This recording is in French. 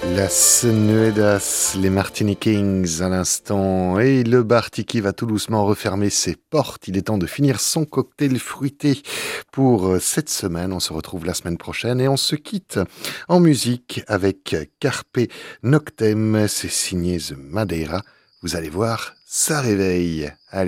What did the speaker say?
Las Nuedas, les Martini Kings à l'instant. Et le bar Tiki va tout doucement refermer ses portes. Il est temps de finir son cocktail fruité pour cette semaine. On se retrouve la semaine prochaine et on se quitte en musique avec Carpe Noctem. C'est signé The Madeira. Vous allez voir, ça réveille. Allez.